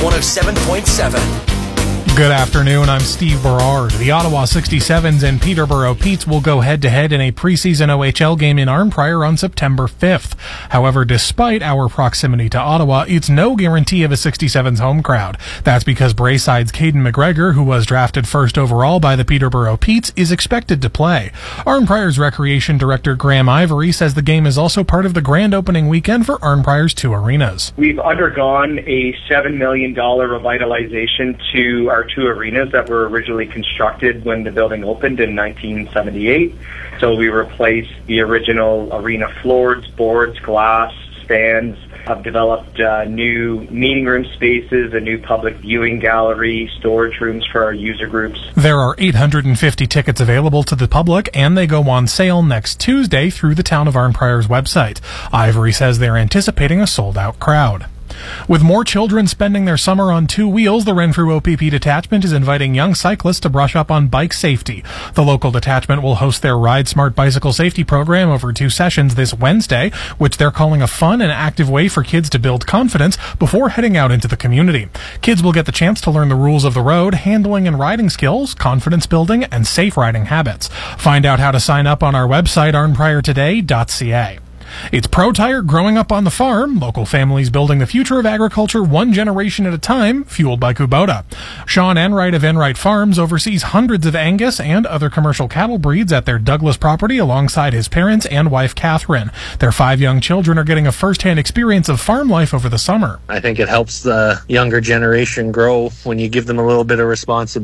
107.7. Good afternoon, I'm Steve Berard. The Ottawa 67s and Peterborough Petes will go head-to-head in a preseason OHL game in Arnprior on September 5th. However, despite our proximity to Ottawa, it's no guarantee of a 67s home crowd. That's because Brayside's Caden McGregor, who was drafted first overall by the Peterborough Petes, is expected to play. Arnprior's Recreation Director Graham Ivory says the game is also part of the grand opening weekend for Arnprior's two arenas. We've undergone a $7 million revitalization to our two arenas that were originally constructed when the building opened in 1978. So we replaced the original arena floors, boards, glass, stands, have developed new meeting room spaces, a new public viewing gallery, storage rooms for our user groups. There are 850 tickets available to the public, and they go on sale next Tuesday through the Town of Arnprior's website. Ivory says they're anticipating a sold-out crowd. With more children spending their summer on two wheels, the Renfrew OPP detachment is inviting young cyclists to brush up on bike safety. The local detachment will host their Ride Smart bicycle safety program over 2 sessions this Wednesday, which they're calling a fun and active way for kids to build confidence before heading out into the community. Kids will get the chance to learn the rules of the road, handling and riding skills, confidence building, and safe riding habits. Find out how to sign up on our website, arnpriortoday.ca. It's Pro Tire growing up on the farm. Local families building the future of agriculture one generation at a time, fueled by Kubota. Sean Enright of Enright Farms oversees hundreds of Angus and other commercial cattle breeds at their Douglas property alongside his parents and wife Catherine. Their 5 young children are getting a first-hand experience of farm life over the summer. I think it helps the younger generation grow when you give them a little bit of responsibility.